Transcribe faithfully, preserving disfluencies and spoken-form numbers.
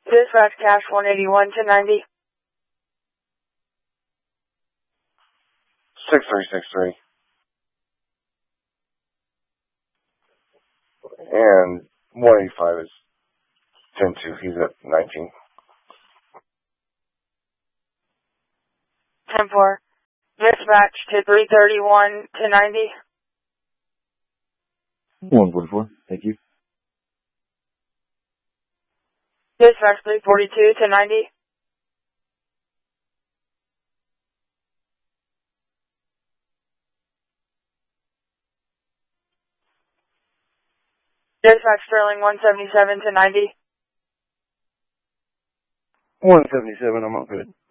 Dispatch Cache one eighty-one to ninety. six three six three. And one eighty-five is ten two. He's at nineteen. ten four. Dispatch to three thirty-one to ninety. one forty-four. Thank you. Dispatch three forty-two to ninety. Dispatch Sterling one seventy-seven to ninety. one seventy-seven, I'm all good.